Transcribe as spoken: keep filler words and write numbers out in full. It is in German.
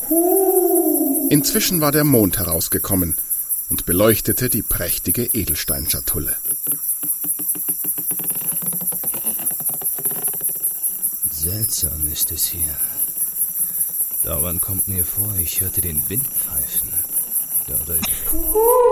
Inzwischen war der Mond herausgekommen und beleuchtete die prächtige Edelsteinschatulle. Seltsam ist es hier. Dauernd kommt mir vor, ich hörte den Wind pfeifen. Dadurch